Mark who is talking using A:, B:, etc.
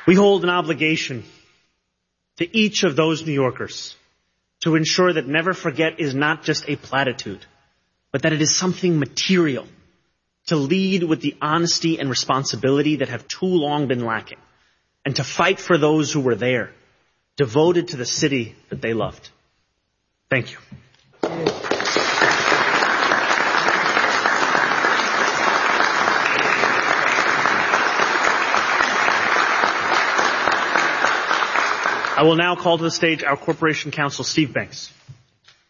A: We hold an obligation to each of those New Yorkers to ensure that never forget is not just a platitude, but that it is something material, to lead with the honesty and responsibility that have too long been lacking, and to fight for those who were there, devoted to the city that they loved. Thank you. I will now call to the stage our Corporation Counsel, Steve Banks.